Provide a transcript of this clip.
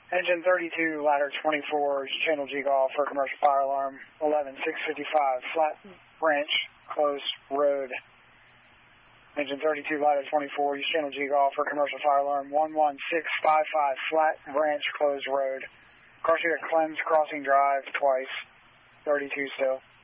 Engine 32, ladder 24, channel G golf for commercial fire alarm. 11655, flat branch, closed road. Engine 32, ladder 24, channel G golf for commercial fire alarm. 11655, flat branch, closed road. Car sheet at Clems Crossing Drive twice. 32 still.